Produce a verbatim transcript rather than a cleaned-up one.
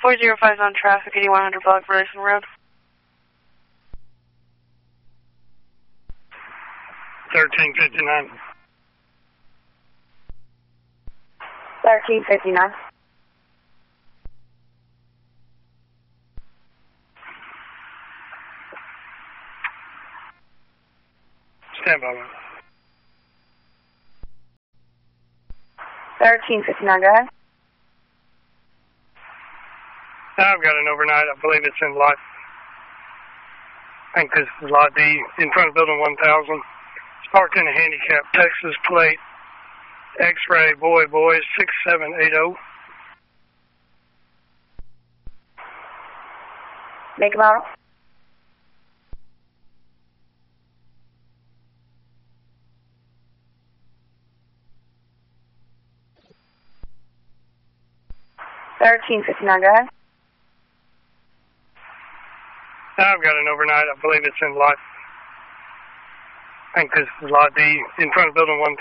four zero five is on traffic, eighty-one hundred block Ferguson Road. thirteen fifty-nine. thirteen fifty-nine. Stand by. thirteen fifty-nine, go ahead. I've got an overnight. I believe it's in lot, I think this is lot D, in front of building one thousand. It's parked in a handicap. Texas plate, X-ray, boy, boy, six seven eight zero. Make a model. thirteen fifty-nine, go ahead. I've got an overnight. I believe it's in lot, I think this is lot D, in front of building one thousand.